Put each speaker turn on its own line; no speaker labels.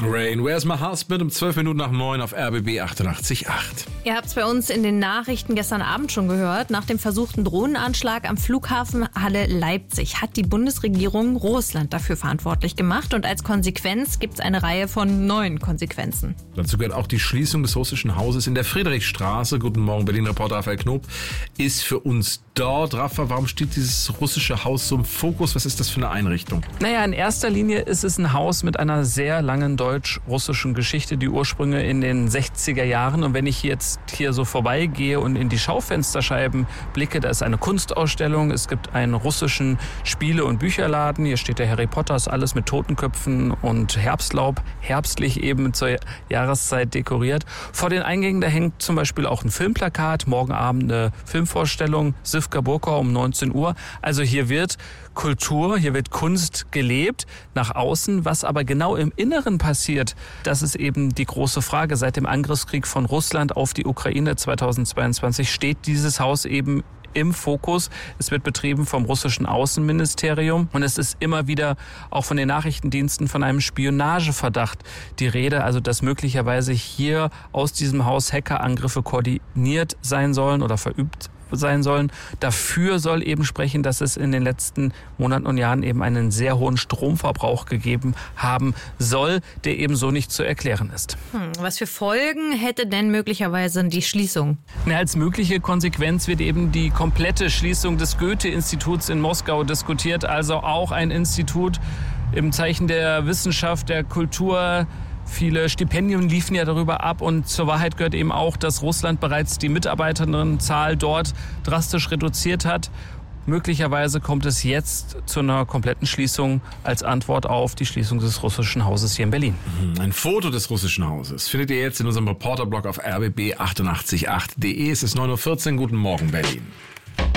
Rain, Where's My Husband? Um 12 Minuten nach 9 auf RBB 88.8.
Ihr habt es bei uns in den Nachrichten gestern Abend schon gehört. Nach dem versuchten Drohnenanschlag am Flughafen Halle Leipzig hat die Bundesregierung Russland dafür verantwortlich gemacht. Und als Konsequenz gibt es eine Reihe von neuen Konsequenzen.
Dazu gehört auch die Schließung des russischen Hauses in der Friedrichstraße. Guten Morgen, Berlin-Reporter Raphael Knob ist für uns dort. Rafa, warum steht dieses russische Haus so im Fokus? Was ist das für eine Einrichtung?
Naja, in erster Linie ist es ein Haus mit einer sehr langen deutsch-russischen Geschichte, die Ursprünge in den 60er Jahren. Und wenn ich jetzt hier so vorbeigehe und in die Schaufensterscheiben blicke, da ist eine Kunstausstellung, es gibt einen russischen Spiele- und Bücherladen. Hier steht der Harry Potter, ist alles mit Totenköpfen und Herbstlaub, herbstlich eben zur Jahreszeit dekoriert. Vor den Eingängen, da hängt zum Beispiel auch ein Filmplakat, morgen Abend eine Filmvorstellung, Sivka Burkau um 19 Uhr. Also hier wird Kultur, hier wird Kunst gelebt nach außen. Was aber genau im Inneren passiert, das ist eben die große Frage. Seit dem Angriffskrieg von Russland auf die Ukraine 2022 steht dieses Haus eben im Fokus. Es wird betrieben vom russischen Außenministerium und es ist immer wieder auch von den Nachrichtendiensten von einem Spionageverdacht die Rede, also dass möglicherweise hier aus diesem Haus Hackerangriffe koordiniert sein sollen oder verübt sein sollen. Dafür soll eben sprechen, dass es in den letzten Monaten und Jahren eben einen sehr hohen Stromverbrauch gegeben haben soll, der eben so nicht zu erklären ist.
Was für Folgen hätte denn möglicherweise die Schließung?
Als mögliche Konsequenz wird eben die komplette Schließung des Goethe-Instituts in Moskau diskutiert, also auch ein Institut im Zeichen der Wissenschaft, der Kultur. Viele Stipendien liefen ja darüber ab und zur Wahrheit gehört eben auch, dass Russland bereits die Mitarbeitendenzahl dort drastisch reduziert hat. Möglicherweise kommt es jetzt zu einer kompletten Schließung als Antwort auf die Schließung des russischen Hauses hier in Berlin.
Ein Foto des russischen Hauses findet ihr jetzt in unserem Reporterblog auf rbb888.de. Es ist 9:14 Uhr. Guten Morgen, Berlin.